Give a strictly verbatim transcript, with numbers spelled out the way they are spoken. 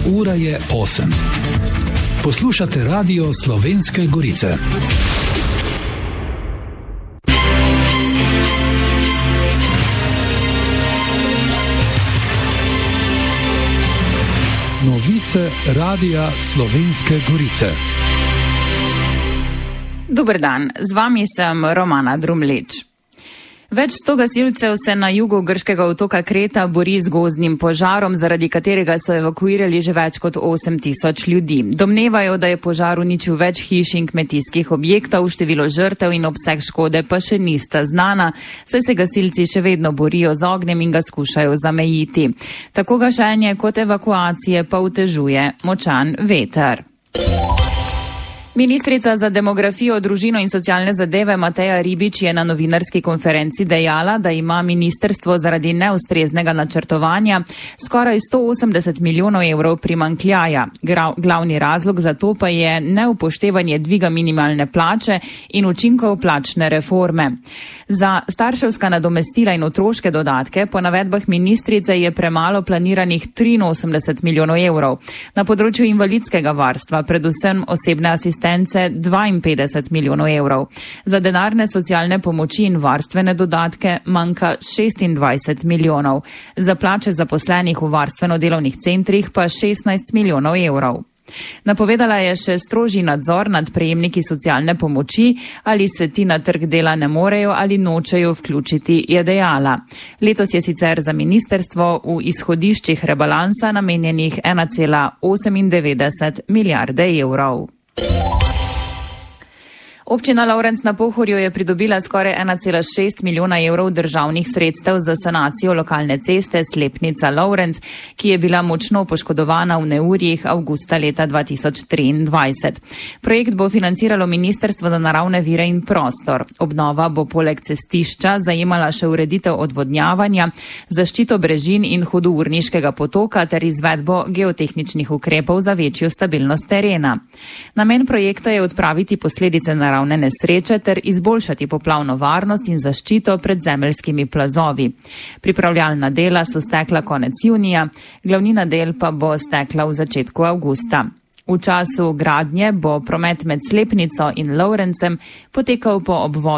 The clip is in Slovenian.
Ura je osem. Poslušate Radio Slovenske Gorice. Novice Radia Slovenske Gorice. Dober dan, z vami sem Romana Drumlič. Več sto gasilcev se na jugu grškega otoka Kreta bori z gozdnim požarom, zaradi katerega so evakuirali že več kot osem tisoč ljudi. Domnevajo, da je požar uničil več hiš in kmetijskih objektov, število žrtev in obseg škode pa še nista znana, saj se gasilci še vedno borijo z ognjem in ga skušajo zamejiti. Tako gašenje kot evakuacije pa otežuje močan veter. Ministrica za demografijo, družino in socialne zadeve Mateja Ribič je na novinarski konferenci dejala, da ima ministrstvo zaradi neustreznega načrtovanja skoraj sto osemdeset milijonov evrov primanjkljaja. Glavni razlog za to pa je neupoštevanje dviga minimalne plače in učinkov plačne reforme. Za starševska nadomestila in otroške dodatke po navedbah ministrice je premalo planiranih triinosemdeset milijonov evrov. Na področju invalidskega varstva, predvsem osebne asistence, dvainpetdeset milijonov evrov. Za denarne socialne pomoči in varstvene dodatke manjka šestindvajset milijonov. Za plače zaposlenih v varstveno-delovnih centrih pa šestnajst milijonov evrov. Napovedala je še strožji nadzor nad prejemniki socialne pomoči, ali se ti na trg dela ne morejo ali nočejo vključiti, je dejala. Letos je sicer za ministrstvo v izhodiščih rebalansa namenjenih ena cela osemindevetdeset milijarde evrov. Občina Lovrenc na Pohorju je pridobila skoraj ena cela šest milijona evrov državnih sredstev za sanacijo lokalne ceste Slepnica Lovrenc, ki je bila močno poškodovana v neurjih avgusta leta dva tisoč triindvajset. Projekt bo financiralo Ministrstvo za naravne vire in prostor. Obnova bo poleg cestišča zajemala še ureditev odvodnjavanja, zaščito brežin in hudourniškega potoka ter izvedbo geotehničnih ukrepov za večjo stabilnost terena. Namen projekta je odpraviti posledice naravne naravne nesreče ter izboljšati poplavno varnost in zaščito pred zemeljskimi plazovi. Pripravljalna dela so stekla konec junija, glavnina del pa bo stekla v začetku avgusta. V času gradnje bo promet med Slepnico in Lovrencem potekal po obvodu